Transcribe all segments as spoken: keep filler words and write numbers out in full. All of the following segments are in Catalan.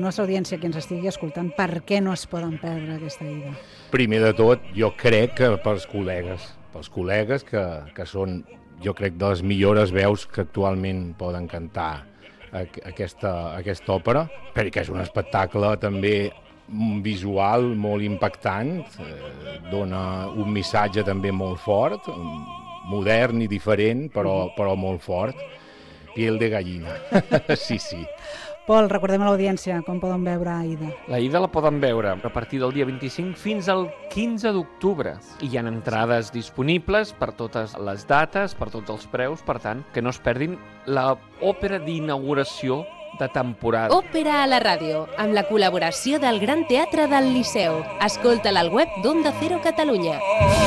nostra audiència que ens estigui escoltant, per què no es poden perdre aquesta ida? Primer de tot, jo crec que pels col·legues, pels col·legues que, que són, jo crec, de les millors veus que actualment poden cantar aquesta, aquesta òpera, perquè és un espectacle també visual molt impactant, eh, dona un missatge també molt fort, modern i diferent, però, però molt fort. Piel de gallina. Sí, sí. Pol, recordem a l'audiència com poden veure Aida. La Ida la poden veure a partir del dia vint-i-cinc fins al quinze d'octubre. I hi ha entrades disponibles per totes les dates, per tots els preus, per tant, que no es perdin la òpera d'inauguració de temporada. Òpera a la ràdio, amb la col·laboració del Gran Teatre del Liceu. Escolta-la al web d'Onda Cero Catalunya.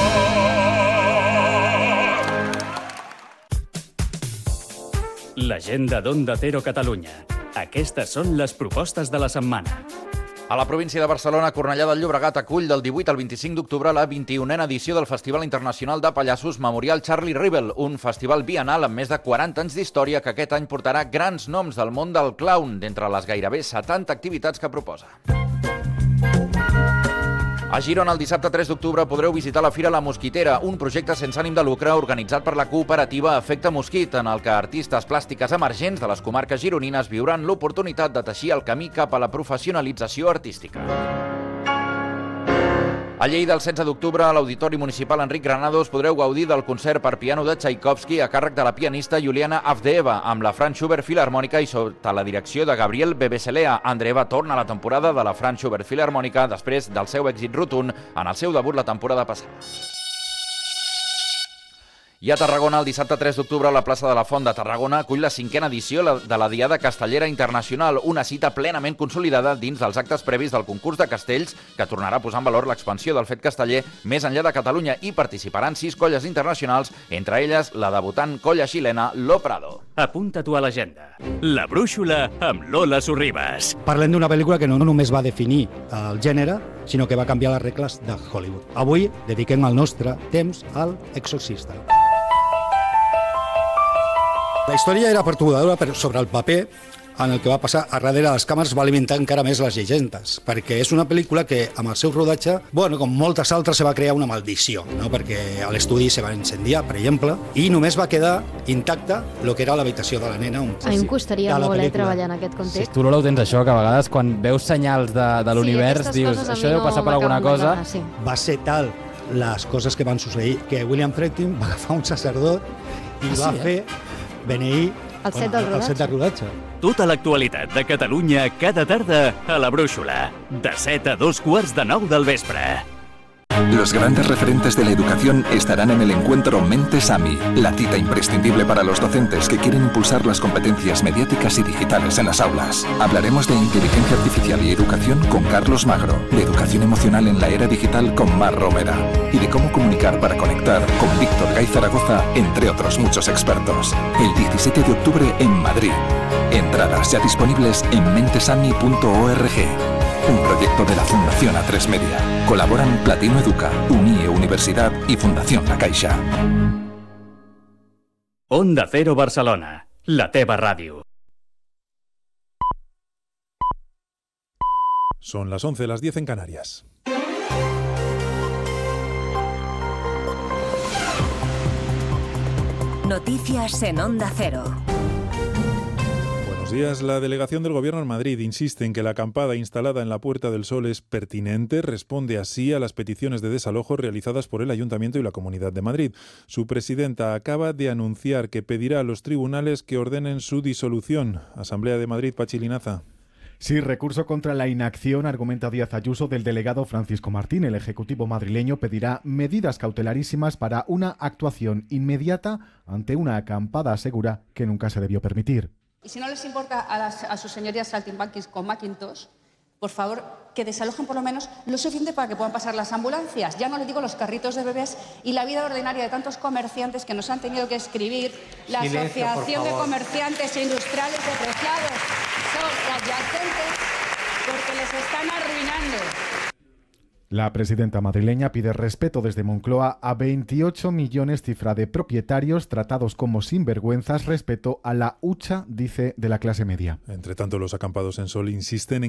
L'agenda d'Onda Cero Catalunya. Aquestes són les propostes de la setmana. A la província de Barcelona, Cornellà del Llobregat acull del divuit al vint-i-cinc d'octubre la vint-i-unena edició del Festival Internacional de Pallassos Memorial Charlie Rivel, un festival biennal amb més de quaranta anys d'història que aquest any portarà grans noms del món del clown, d'entre les gairebé setanta activitats que proposa. A Girona, el dissabte tres d'octubre, podreu visitar la Fira La Mosquitera, un projecte sense ànim de lucre organitzat per la cooperativa Efecte Mosquit, en el que artistes plàstiques emergents de les comarques gironines viuran l'oportunitat de teixir el camí cap a la professionalització artística. A Lleida, el setze d'octubre, a l'Auditori Municipal Enric Granados, podreu gaudir del concert per piano de Tchaikovsky a càrrec de la pianista Juliana Avdeeva, amb la Franz Schubert Filharmònica i sota la direcció de Gabriel Bebeselea. Andreeva torna a la temporada de la Franz Schubert Filharmònica després del seu èxit rotund en el seu debut la temporada passada. I a Tarragona, el dissabte tres d'octubre, la plaça de la Font de Tarragona acull la cinquena edició de la Diada Castellera Internacional, una cita plenament consolidada dins dels actes previs del concurs de castells que tornarà a posar en valor l'expansió del fet casteller més enllà de Catalunya, i participaran sis colles internacionals, entre elles la debutant colla xilena Lo Prado. Apunta-t'ho a l'agenda. La Brúixola amb Lola Sorribas. Parlem d'una pel·lícula que no només va definir el gènere, sinó que va canviar les regles de Hollywood. Avui dediquem el nostre temps al Exorcista. La història era perturbadora, però sobre el paper, en el que va passar a darrere de les càmeres, va alimentar encara més les llegendes, perquè és una pel·lícula que, amb el seu rodatge, bueno, com moltes altres, se va crear una maldició, no? Perquè a l'estudi se va incendiar, per exemple, i només va quedar intacta el que era l'habitació de la nena. Un... A mi em costaria molt eh, treballar en aquest context. Sí, tu, Lola, ho tens això, que a vegades quan veus senyals de, de l'univers sí, dius, això deu no passar per alguna cosa. Donar, sí. Va ser tal les coses que van succeir que William Friedkin va agafar un sacerdot i ah, va sí, fer beneir el set del rodatge. El set de rodatge. Tota l'actualitat de Catalunya cada tarda a la Brúixola, de set a dos quarts de nou del vespre. Los grandes referentes de la educación estarán en el encuentro Mentes AMI, la cita imprescindible para los docentes que quieren impulsar las competencias mediáticas y digitales en las aulas. Hablaremos de inteligencia artificial y educación con Carlos Magro, de educación emocional en la era digital con Mar Romera y de cómo comunicar para conectar con Víctor Gay Zaragoza, entre otros muchos expertos. El diecisiete de octubre en Madrid. Entradas ya disponibles en mentesami punto org. Un proyecto de la Fundación A tres Media. Colaboran Platino Educa, UNIE Universidad y Fundación La Caixa. Onda Cero Barcelona, la teva ràdio. Son las once, las diez en Canarias. Noticias en Onda Cero. Buenos días. La delegación del Gobierno en Madrid insiste en que la acampada instalada en la Puerta del Sol es pertinente, responde así a las peticiones de desalojo realizadas por el Ayuntamiento y la Comunidad de Madrid. Su presidenta acaba de anunciar que pedirá a los tribunales que ordenen su disolución. Asamblea de Madrid, Pachi Linaza. Sí, recurso contra la inacción, argumenta Díaz Ayuso, del delegado Francisco Martín. El Ejecutivo madrileño pedirá medidas cautelarísimas para una actuación inmediata ante una acampada, asegura, que nunca se debió permitir. Y si no les importa a, las, a sus señorías saltimbanquis con Macintosh, por favor, que desalojen por lo menos lo suficiente para que puedan pasar las ambulancias. Ya no les digo los carritos de bebés y la vida ordinaria de tantos comerciantes que nos han tenido que escribir. La Silencio, Asociación de Comerciantes e Industriales de Preciados son adyacentes porque les están arruinando. La presidenta madrileña pide respeto desde Moncloa a veintiocho millones cifra de propietarios tratados como sinvergüenzas, respeto a la hucha, dice, de la clase media. Entre tanto, los acampados en Sol insisten en